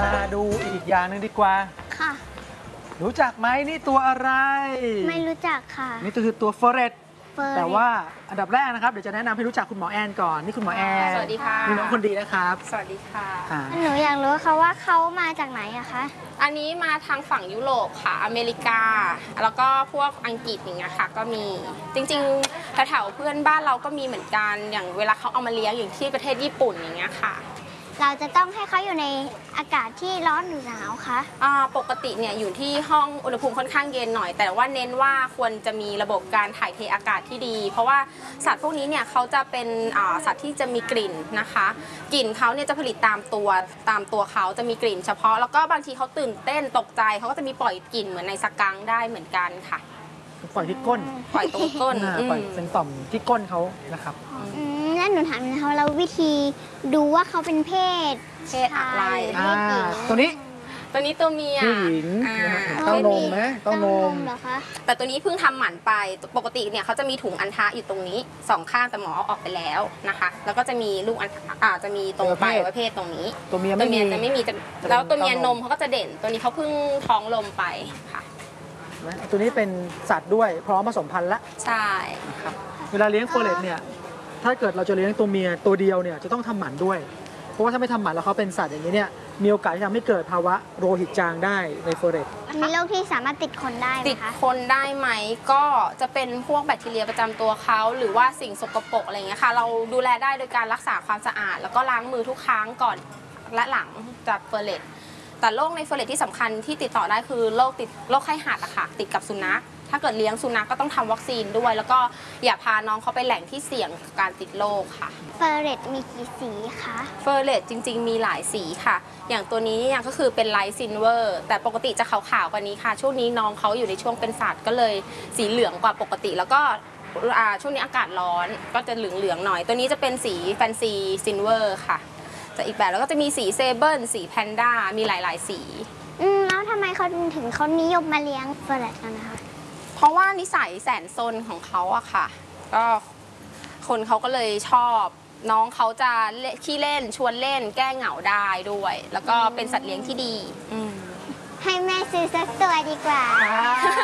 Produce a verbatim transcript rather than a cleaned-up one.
มาดูอีกอย่างหนึ่งดีกว่าค่ะรู้จักไหมนี่ตัวอะไรไม่รู้จักค่ะนี่คือตัวเฟอร์เรตแต่ว่าอันดับแรกนะครับเดี๋ยวจะแนะนำให้รู้จักคุณหมอแอนก่อนนี่คุณหมอแอนสวัสดีค่ะนี่น้องคนดีนะครับสวัสดีค่ะหนูอยากรู้ค่ะว่าเขามาจากไหนอะคะอันนี้มาทางฝั่งยุโรปค่ะอเมริกาแล้วก็พวกอังกฤษอย่างเงี้ยค่ะก็มีจริงๆแถวๆเพื่อนบ้านเราก็มีเหมือนกันอย่างเวลาเขาเอามาเลี้ยงอย่างที่ประเทศญี่ปุ่นอย่างเงี้ยค่ะเราจะต้องให้เขาอยู่ในอากาศที่ร้อนหรือหนาวคะปกติเนี่ยอยู่ที่ห้องอุณหภูมิค่อนข้างเย็นหน่อยแต่ว่าเน้นว่าควรจะมีระบบการถ่ายเทอากาศที่ดี เพราะว่าสัตว์พวกนี้เนี่ยเขาจะเป็นสัตว์ที่จะมีกลิ่นนะคะกลิ่นเขาเนี่ยจะผลิตตามตัวตามตัวเขาจะมีกลิ่นเฉพาะแล้วก็บางทีเขาตื่นเต้นตกใจเขาก็จะมีปล่อยกลิ่นเหมือนในสกังได้เหมือนกันค่ะปล่อยที่ก้นปล่อยตรงก้นปล่อยเป็นต่อมที่ก้นเขานะครับนั่นหนูถามนะคะเราวิธีดูว่าเขาเป็นเพศเพศอะไรตัวนี้ตัวนี้ตัวเมียผู้หญิงเต้านมไหมเต้านมเหรอคะแต่ตัวนี้เพิ่งทำหมันไปปกติเนี่ยเขาจะมีถุงอัณฑะอยู่ตรงนี้สองข้างแต่หมอเอาออกไปแล้วนะคะแล้วก็จะมีลูกอัณฑะอ่าจะมีตรงปลายประเภทตรงนี้ตัวเมียตัวเมียจะไม่มีแล้วตัวเมียนมเขาก็จะเด่นตัวนี้เขาเพิ่งท้องลมไปค่ะตัวนี้เป็นสัตว์ด้วยพร้อมผสมพันธุ์ละใช่ครับเวลาเลี้ยงเฟอร์เรตเนี่ยถ้าเกิดเราจะเลี้ยงตัวเมียตัวเดียวเนี่ยจะต้องทำหมันด้วยเพราะว่าถ้าไม่ทำหมันแล้วเขาเป็นสัตว์อย่างนี้เนี่ยมีโอกาสที่ทำให้เกิดภาวะโลหิตจางได้ในเฟอร์เรตมีโรคที่สามารถติดคนได้ไหมคะติดคนได้ไหมก็จะเป็นพวกแบคทีเรียประจำตัวเขาหรือว่าสิ่งสกปรกอะไรเงี้ยค่ะเราดูแลได้โดยการรักษาความสะอาดแล้วก็ล้างมือทุกครั้งก่อนและหลังจากเฟอร์เรตแต่โรคในเฟอร์เรตที่สำคัญที่ติดต่อได้คือโรคติดโรคไข้หัดอะค่ะติดกับสุนัขถ้าเกิดเลี้ยงสุนัขก็ต้องทำวัคซีนด้วยแล้วก็อย่าพาน้องเขาไปแหล่งที่เสี่ยงการติดโรคค่ะเฟอร์เรตมีกี่สีคะเฟอร์เรตจริงๆมีหลายสีค่ะอย่างตัวนี้เนี่ยก็คือเป็นไลท์ซิลเวอร์แต่ปกติจะขาวๆกว่านี้ค่ะช่วงนี้น้องเขาอยู่ในช่วงเป็นสัตว์ก็เลยสีเหลืองกว่าปกติแล้วก็ช่วงนี้อากาศร้อนก็จะเหลืองๆหน่อยตัวนี้จะเป็นสีแฟนซีซิลเวอร์ค่ะจะอีกแบบแล้วก็จะมีสีเซเบิลสีแพนด้ามีหลายๆสีอืมแล้วทำไมเขาถึงเขานิยมมาเลี้ยงเฟอร์เรตกันนะคะเพราะว่านิสัยแสนซนของเขาอะค่ะก็คนเขาก็เลยชอบน้องเขาจะขี้เล่นชวนเล่นแก้เหงาได้ด้วยแล้วก็เป็นสัตว์เลี้ยงที่ดีให้แม่ซื้อสักตัวดีกว่า